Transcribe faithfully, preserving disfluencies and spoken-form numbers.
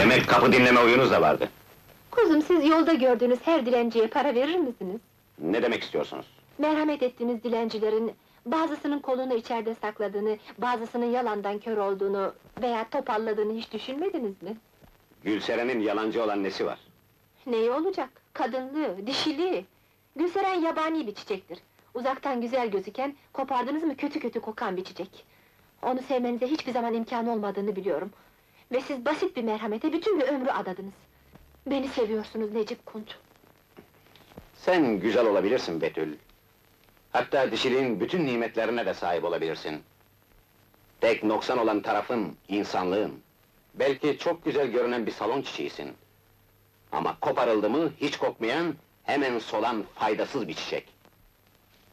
Demek kapı dinleme oyunuz da vardı. Kuzum, siz yolda gördüğünüz her dilenciye para verir misiniz? Ne demek istiyorsunuz? Merhamet ettiğiniz dilencilerin, bazısının kolunu içeride sakladığını, bazısının yalandan kör olduğunu veya topalladığını hiç düşünmediniz mi? Gülseren'in yalancı olan nesi var? Neyi olacak? Kadınlı, dişili! Gülseren yabani bir çiçektir. Uzaktan güzel gözüken, kopardınız mı kötü kötü kokan bir çiçek. Onu sevmenize hiçbir zaman imkan olmadığını biliyorum. Ve siz basit bir merhamete bütün bir ömrü adadınız. Beni seviyorsunuz Necip Kunt. Sen güzel olabilirsin Betül. Hatta dişiliğin bütün nimetlerine de sahip olabilirsin. Tek noksan olan tarafın, insanlığın. Belki çok güzel görünen bir salon çiçeğisin. Ama koparıldı mı hiç kokmayan, hemen solan faydasız bir çiçek.